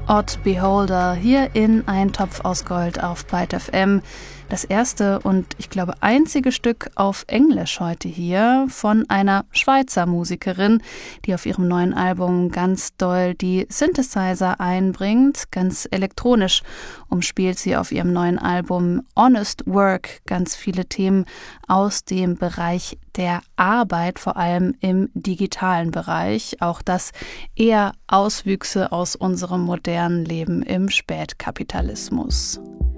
Odd Beholder hier in Ein Topf aus Gold auf Byte FM. Das erste und ich glaube einzige Stück auf Englisch heute hier von einer Schweizer Musikerin, die auf ihrem neuen Album ganz doll die Synthesizer einbringt. Ganz elektronisch umspielt sie auf ihrem neuen Album Honest Work ganz viele Themen aus dem Bereich der Arbeit, vor allem im digitalen Bereich. Auch das eher Auswüchse aus unserem modernen Leben im Spätkapitalismus.